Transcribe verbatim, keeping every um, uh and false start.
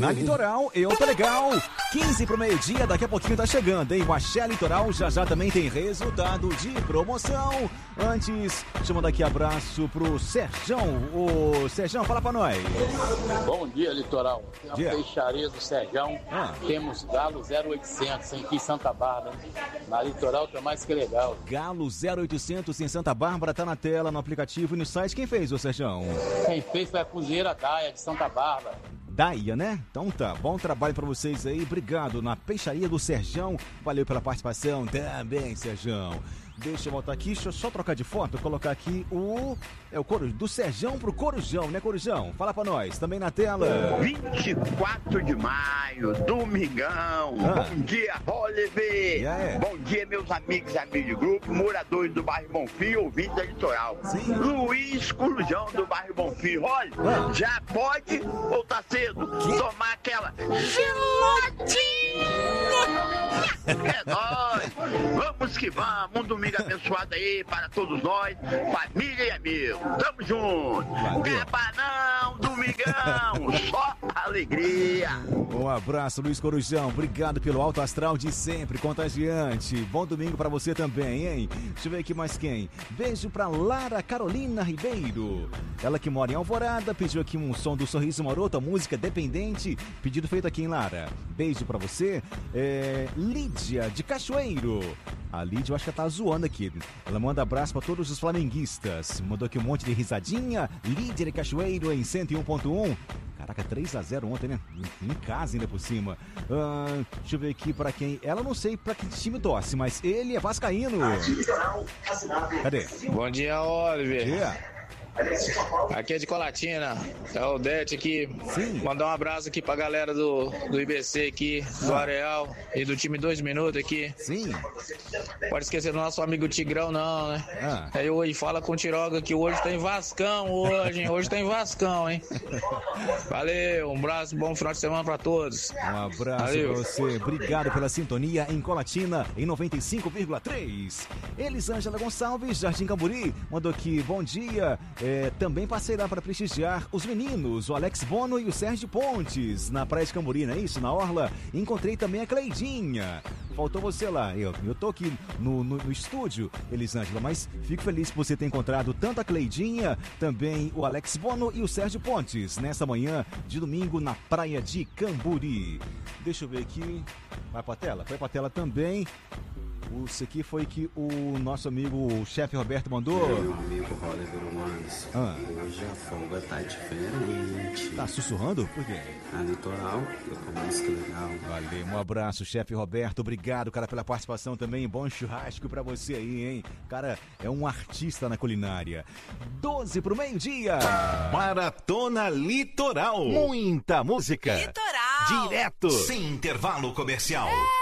Na Litoral, eu tô legal. quinze pro meio-dia, daqui a pouquinho tá chegando, hein? O Axé Litoral já já também tem resultado de promoção. Antes, deixa eu mandar aqui abraço pro Serjão. Ô, Serjão, fala pra nós. Bom dia, Litoral. A dia. peixaria do Serjão. Ah. Temos Galo zero oitocentos aqui em Santa Bárbara. Na Litoral tá mais que legal. Galo zero oitocentos em Santa Bárbara, tá na tela, no aplicativo e no site. Quem fez, ô Serjão? Quem fez foi a cozinheira Daia de Santa Bárbara. Daia, né? Então tá, bom trabalho pra vocês aí, obrigado na peixaria do Serjão, valeu pela participação também, Serjão. Deixa eu voltar aqui, deixa eu só trocar de foto, colocar aqui o... É o Coru... do Serjão pro Corujão, né, Corujão? Fala pra nós, também na tela. vinte e quatro de maio, domingão. Ah. Bom dia, Oliver. Yeah. Bom dia, meus amigos e amigos de grupo, moradores do bairro Bonfim, ouvintes da Litoral. Sim. Luiz Corujão do bairro Bonfim. Olha, Ah. já pode ou tá cedo quê? tomar aquela geladinha? É nóis. Vamos que vamos. Um domingo abençoado aí para todos nós, família e amigos. Tamo junto. Valeu. Cabanão, domingão. Só alegria. Um abraço, Luiz Corujão. Obrigado pelo alto astral de sempre, contagiante. Bom domingo pra você também, hein? Deixa eu ver aqui mais quem. Beijo pra Lara Carolina Ribeiro. Ela que mora em Alvorada, pediu aqui um som do Sorriso Maroto, a música Dependente. Pedido feito aqui em Lara. Beijo pra você. É... Lídia de Cachoeiro. A Lídia, eu acho que ela tá zoando aqui. Ela manda abraço pra todos os flamenguistas. Mandou aqui um monte de risadinha. Lídia de Cachoeiro em cento e um ponto um. Caraca, três a zero ontem, né? Em, em casa ainda por cima. Ah, deixa eu ver aqui pra quem... Ela não sei pra que time torce, mas ele é vascaíno. Cadê? Bom dia, Oliver. Dia. Aqui é de Colatina, é o Dete aqui. Sim. Mandar um abraço aqui pra galera do, do I B C aqui, do Areal e do time dois minutos aqui. Sim. Pode esquecer do nosso amigo Tigrão não, né? Ah. Aí hoje fala com o Tiroga que hoje tem Vascão hoje, hein? Hoje tem Vascão, hein? Valeu, um abraço, bom final de semana pra todos. Um abraço Valeu. pra você. Obrigado pela sintonia em Colatina, em noventa e cinco vírgula três. Elisângela Gonçalves, Jardim Camburi, mandou aqui, bom dia. É, também passei lá para prestigiar os meninos, o Alex Bono e o Sérgio Pontes, na Praia de Camburi, não é isso? Na Orla. Encontrei também a Cleidinha. Faltou você lá. Eu, eu tô aqui no, no, no estúdio, Elisângela, mas fico feliz por você ter encontrado tanto a Cleidinha, também o Alex Bono e o Sérgio Pontes, nessa manhã de domingo na Praia de Camburi. Deixa eu ver aqui. Vai pra tela? Vai pra tela também. Isso aqui foi que o nosso amigo, o chefe Roberto, mandou. Meu amigo Oliver Humanos, Ah. hoje a folga tá diferente. Tá sussurrando? Por quê? A Litoral, eu tô mais que legal. Valeu, um abraço, chefe Roberto. Obrigado, cara, pela participação também. Bom churrasco pra você aí, hein? Cara, é um artista na culinária. doze pro meio-dia. Maratona Litoral. Muita música. Litoral. Direto. Sem intervalo comercial.